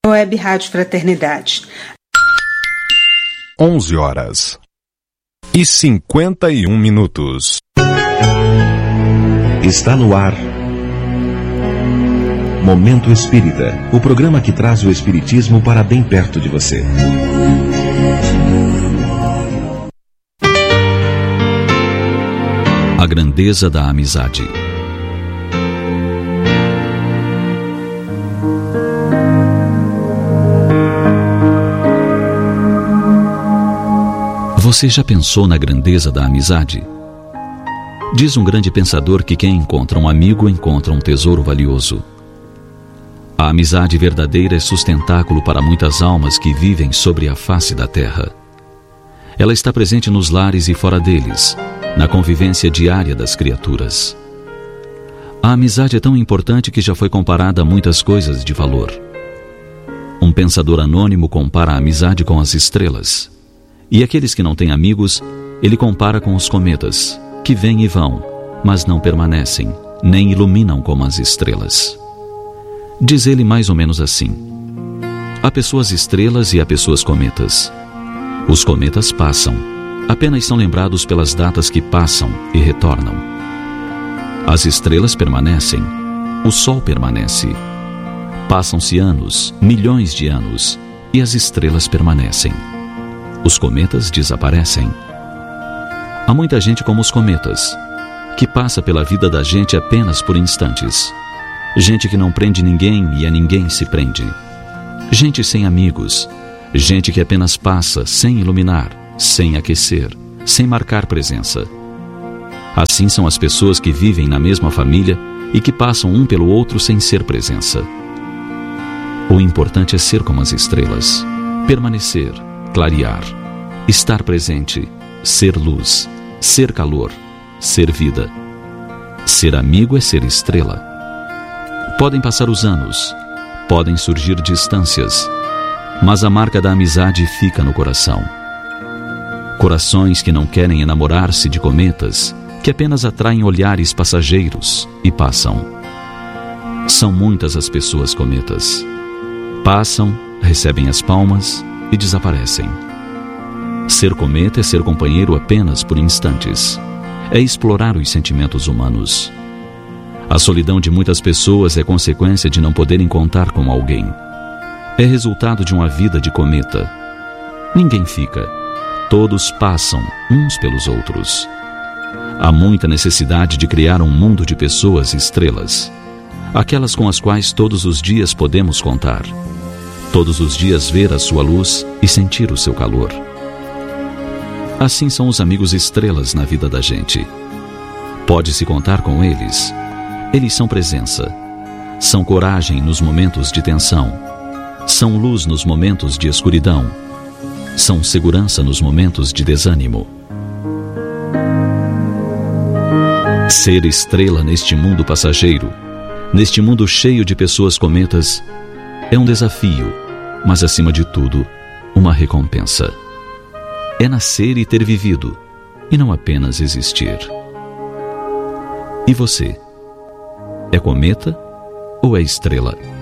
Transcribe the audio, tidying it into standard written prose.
Web Rádio Fraternidade. 11h51. Está no ar Momento Espírita, o programa que traz o Espiritismo para bem perto de você. A grandeza da amizade. Você já pensou na grandeza da amizade? Diz um grande pensador que quem encontra um amigo encontra um tesouro valioso. A amizade verdadeira é sustentáculo para muitas almas que vivem sobre a face da terra. Ela está presente nos lares e fora deles, na convivência diária das criaturas. A amizade é tão importante que já foi comparada a muitas coisas de valor. Um pensador anônimo compara a amizade com as estrelas. E aqueles que não têm amigos, ele compara com os cometas, que vêm e vão, mas não permanecem, nem iluminam como as estrelas. Diz ele mais ou menos assim: há pessoas estrelas e há pessoas cometas. Os cometas passam, apenas são lembrados pelas datas que passam e retornam. As estrelas permanecem, o sol permanece. Passam-se anos, milhões de anos, e as estrelas permanecem. Os cometas desaparecem. Há muita gente como os cometas, que passa pela vida da gente apenas por instantes. Gente que não prende ninguém e a ninguém se prende. Gente sem amigos. Gente que apenas passa sem iluminar, sem aquecer, sem marcar presença. Assim são as pessoas que vivem na mesma família e que passam um pelo outro sem ser presença. O importante é ser como as estrelas, permanecer, clarear, estar presente, ser luz, ser calor, ser vida. Ser amigo é ser estrela. Podem passar os anos, podem surgir distâncias, mas a marca da amizade fica no coração. Corações que não querem enamorar-se de cometas, que apenas atraem olhares passageiros e passam. São muitas as pessoas cometas. Passam, recebem as palmas e desaparecem. Ser cometa é ser companheiro apenas por instantes. É explorar os sentimentos humanos. A solidão de muitas pessoas é consequência de não poderem contar com alguém. É resultado de uma vida de cometa. Ninguém fica. Todos passam uns pelos outros. Há muita necessidade de criar um mundo de pessoas estrelas. Aquelas com as quais todos os dias podemos contar. Todos os dias ver a sua luz e sentir o seu calor. Assim são os amigos estrelas na vida da gente. Pode-se contar com eles. Eles são presença. São coragem nos momentos de tensão. São luz nos momentos de escuridão. São segurança nos momentos de desânimo. Ser estrela neste mundo passageiro, neste mundo cheio de pessoas cometas, é um desafio, mas acima de tudo, uma recompensa. É nascer e ter vivido, e não apenas existir. E você? É cometa ou é estrela?